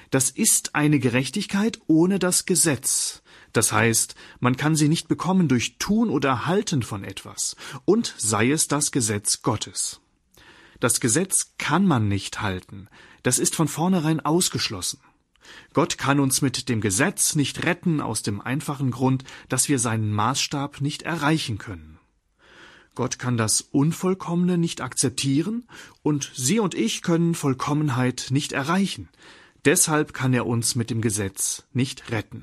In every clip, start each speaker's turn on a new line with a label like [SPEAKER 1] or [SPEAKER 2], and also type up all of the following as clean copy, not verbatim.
[SPEAKER 1] Das ist eine Gerechtigkeit ohne das Gesetz. Das heißt, man kann sie nicht bekommen durch Tun oder Halten von etwas, und sei es das Gesetz Gottes. Das Gesetz kann man nicht halten, das ist von vornherein ausgeschlossen. Gott kann uns mit dem Gesetz nicht retten aus dem einfachen Grund, dass wir seinen Maßstab nicht erreichen können. Gott kann das Unvollkommene nicht akzeptieren, und Sie und ich können Vollkommenheit nicht erreichen. Deshalb kann er uns mit dem Gesetz nicht retten.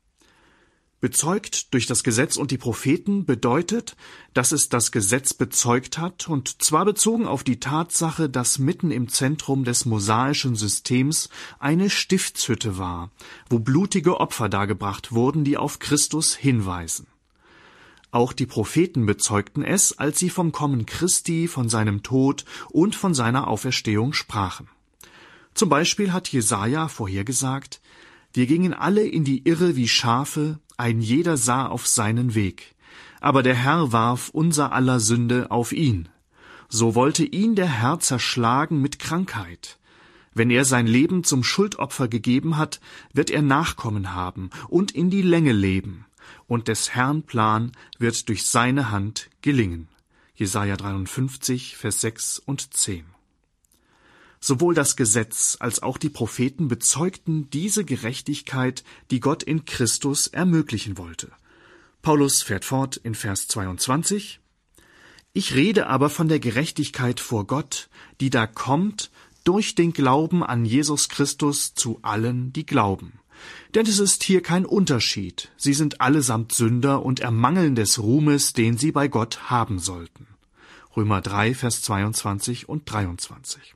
[SPEAKER 1] Bezeugt durch das Gesetz und die Propheten bedeutet, dass es das Gesetz bezeugt hat, und zwar bezogen auf die Tatsache, dass mitten im Zentrum des mosaischen Systems eine Stiftshütte war, wo blutige Opfer dargebracht wurden, die auf Christus hinweisen. Auch die Propheten bezeugten es, als sie vom Kommen Christi, von seinem Tod und von seiner Auferstehung sprachen. Zum Beispiel hat Jesaja vorhergesagt: Wir gingen alle in die Irre wie Schafe, ein jeder sah auf seinen Weg. Aber der Herr warf unser aller Sünde auf ihn. So wollte ihn der Herr zerschlagen mit Krankheit. Wenn er sein Leben zum Schuldopfer gegeben hat, wird er Nachkommen haben und in die Länge leben. Und des Herrn Plan wird durch seine Hand gelingen. Jesaja 53, Vers 6 und 10. Sowohl das Gesetz als auch die Propheten bezeugten diese Gerechtigkeit, die Gott in Christus ermöglichen wollte. Paulus fährt fort in Vers 22: Ich rede aber von der Gerechtigkeit vor Gott, die da kommt durch den Glauben an Jesus Christus zu allen, die glauben. Denn es ist hier kein Unterschied. Sie sind allesamt Sünder und ermangeln des Ruhmes, den sie bei Gott haben sollten. Römer 3, Vers 22 und 23.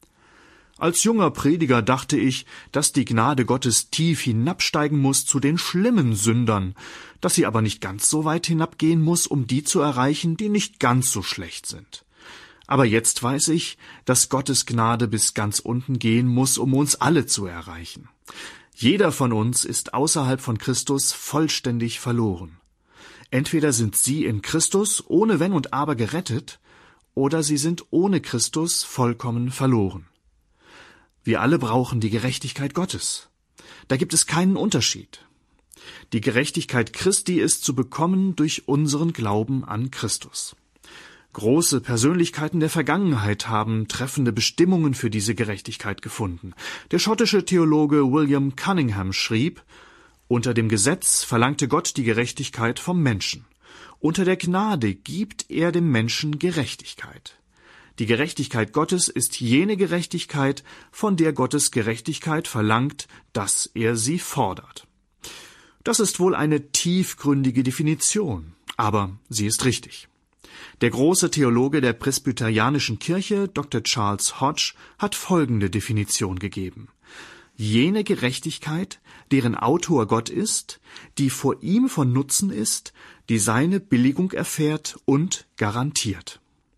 [SPEAKER 1] Als junger Prediger dachte ich, dass die Gnade Gottes tief hinabsteigen muss zu den schlimmen Sündern, dass sie aber nicht ganz so weit hinabgehen muss, um die zu erreichen, die nicht ganz so schlecht sind. Aber jetzt weiß ich, dass Gottes Gnade bis ganz unten gehen muss, um uns alle zu erreichen. Jeder von uns ist außerhalb von Christus vollständig verloren. Entweder sind Sie in Christus ohne Wenn und Aber gerettet, oder Sie sind ohne Christus vollkommen verloren. Wir alle brauchen die Gerechtigkeit Gottes. Da gibt es keinen Unterschied. Die Gerechtigkeit Christi ist zu bekommen durch unseren Glauben an Christus. Große Persönlichkeiten der Vergangenheit haben treffende Bestimmungen für diese Gerechtigkeit gefunden. Der schottische Theologe William Cunningham schrieb: Unter dem Gesetz verlangte Gott die Gerechtigkeit vom Menschen. Unter der Gnade gibt er dem Menschen Gerechtigkeit. Die Gerechtigkeit Gottes ist jene Gerechtigkeit, von der Gottes Gerechtigkeit verlangt, dass er sie fordert. Das ist wohl eine tiefgründige Definition, aber sie ist richtig. Der große Theologe der Presbyterianischen Kirche, Dr. Charles Hodge, hat folgende Definition gegeben: Jene Gerechtigkeit, deren Autor Gott ist, die vor ihm von Nutzen ist, die seine Billigung erfährt und garantiert.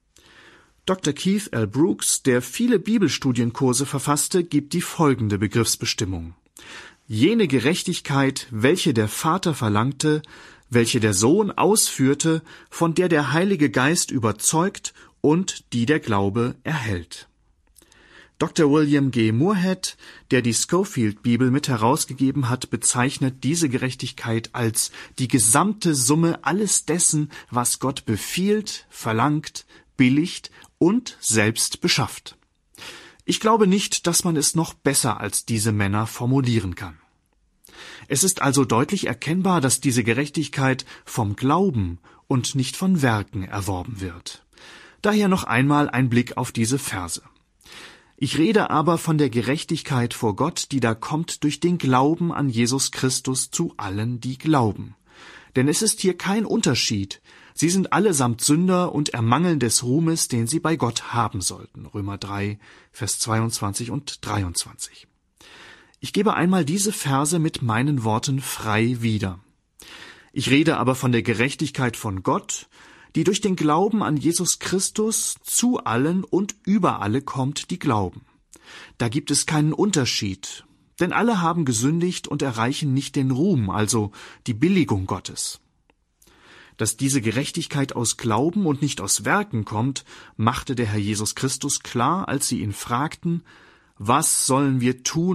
[SPEAKER 1] Dr. Keith L. Brooks, der viele Bibelstudienkurse verfasste, gibt die folgende Begriffsbestimmung: Jene Gerechtigkeit, welche der Vater verlangte, welche der Sohn ausführte, von der der Heilige Geist überzeugt und die der Glaube erhält. Dr. William G. Moorhead, der die Scofield-Bibel mit herausgegeben hat, bezeichnet diese Gerechtigkeit als die gesamte Summe alles dessen, was Gott befiehlt, verlangt, billigt und selbst beschafft. Ich glaube nicht, dass man es noch besser als diese Männer formulieren kann. Es ist also deutlich erkennbar, dass diese Gerechtigkeit vom Glauben und nicht von Werken erworben wird. Daher noch einmal ein Blick auf diese Verse. Ich rede aber von der Gerechtigkeit vor Gott, die da kommt durch den Glauben an Jesus Christus zu allen, die glauben. Denn es ist hier kein Unterschied. Sie sind allesamt Sünder und ermangeln des Ruhmes, den sie bei Gott haben sollten. Römer 3, Vers 22 und 23. Ich gebe einmal diese Verse mit meinen Worten frei wieder. Ich rede aber von der Gerechtigkeit von Gott, die durch den Glauben an Jesus Christus zu allen und über alle kommt, die glauben. Da gibt es keinen Unterschied, denn alle haben gesündigt und erreichen nicht den Ruhm, also die Billigung Gottes. Dass diese Gerechtigkeit aus Glauben und nicht aus Werken kommt, machte der Herr Jesus Christus klar, als sie ihn fragten: Was sollen wir tun,